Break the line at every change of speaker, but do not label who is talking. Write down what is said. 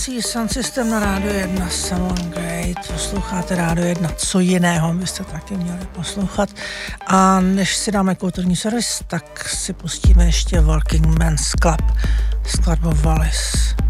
Vysílací Sound System na Rádio 1, Someone Great. Posloucháte Rádio 1, co jiného byste taky měli poslouchat. A než si dáme kulturní servis, tak si pustíme ještě Working Men's Club, skladbu Wallis.